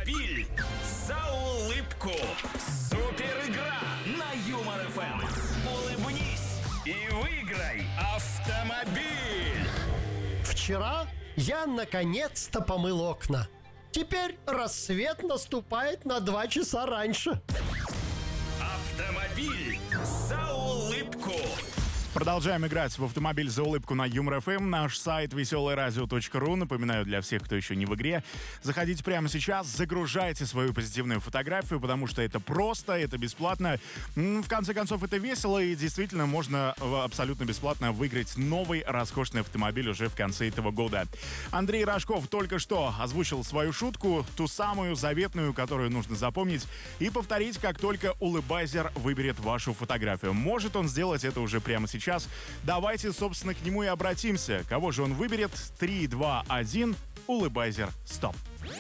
Автомобиль за улыбку. Супер игра на Юмор ФМ. Улыбнись и выиграй автомобиль. Вчера я наконец-то помыл окна. Теперь рассвет наступает на 2 часа раньше. Автомобиль за улыбку. Продолжаем играть в автомобиль за улыбку на Юмор ФМ. Наш сайт веселорадио.ру. Напоминаю для всех, кто еще не в игре. Заходите прямо сейчас, загружайте свою позитивную фотографию, потому что это просто, это бесплатно. В конце концов, это весело, и действительно можно абсолютно бесплатно выиграть новый роскошный автомобиль уже в конце этого года. Андрей Рожков только что озвучил свою шутку, ту самую заветную, которую нужно запомнить и повторить, как только улыбайзер выберет вашу фотографию. Может он сделать это уже прямо сейчас. Давайте, собственно, к нему и обратимся. Кого же он выберет? 3, 2, 1. Улыбайзер, стоп.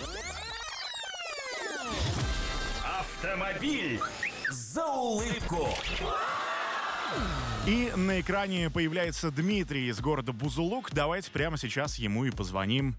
Автомобиль за улыбку. И на экране появляется Дмитрий из города Бузулук. Давайте прямо сейчас ему и позвоним.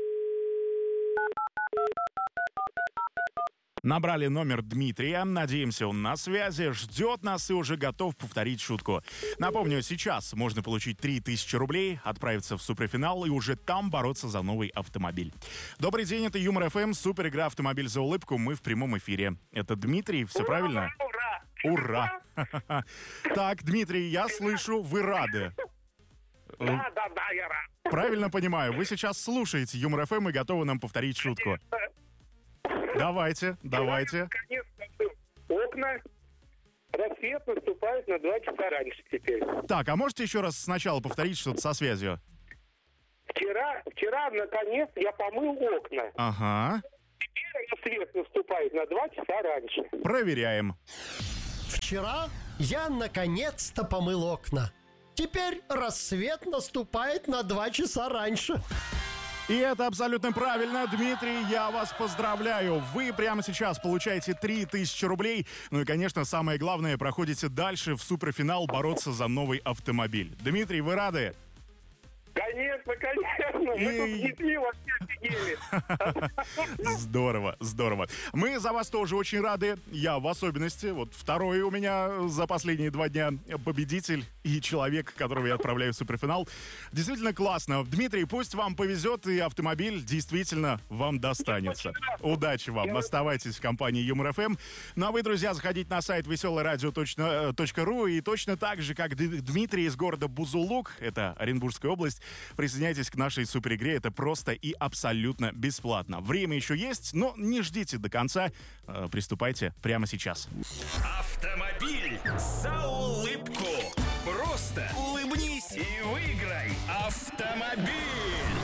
Набрали номер Дмитрия, надеемся, он на связи, ждет нас и уже готов повторить шутку. Напомню, сейчас можно получить 3000 рублей, отправиться в суперфинал и уже там бороться за новый автомобиль. Добрый день, это Юмор ФМ, супер игра «Автомобиль за улыбку», мы в прямом эфире. Это Дмитрий, все правильно? Ура! Ура! Так, Дмитрий, я слышу, вы рады. Да, я рад. Правильно понимаю, вы сейчас слушаете Юмор ФМ и готовы нам повторить шутку. Давайте. Наконец-то окна. Рассвет наступает на 2 часа раньше теперь. Так, а можете еще раз сначала повторить что-то со связью? Вчера, наконец, я помыл окна. Ага. Теперь рассвет наступает на 2 часа раньше. Проверяем. Вчера я наконец-то помыл окна. Теперь рассвет наступает на 2 часа раньше. И это абсолютно правильно, Дмитрий, я вас поздравляю. Вы прямо сейчас получаете 3000 рублей. Ну и, конечно, самое главное, проходите дальше в суперфинал бороться за новый автомобиль. Дмитрий, вы рады? Конечно. Мы тут с детьми вообще офигели. Здорово. Мы за вас тоже очень рады. Я в особенности. Вот второй у меня за последние 2 дня победитель и человек, которого я отправляю в суперфинал. Действительно классно. Дмитрий, пусть вам повезет, и автомобиль действительно вам достанется. Удачи вам. Оставайтесь в компании Юмор ФМ. Ну а вы, друзья, заходите на сайт веселорадио.ру и точно так же, как Дмитрий из города Бузулук, это Оренбургская область, присоединяйтесь к нашей суперигре. Это просто и абсолютно бесплатно. Время еще есть, но не ждите до конца. Приступайте прямо сейчас. Автомобиль за улыбку. Просто улыбнись и выиграй автомобиль.